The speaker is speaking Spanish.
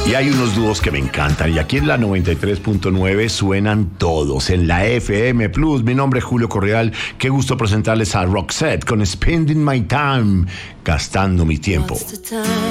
Y hay unos dúos que me encantan y aquí en la 93.9 suenan todos en la FM Plus. Mi nombre es Julio Correal. Qué gusto presentarles a Roxette con Spending My Time, gastando mi tiempo.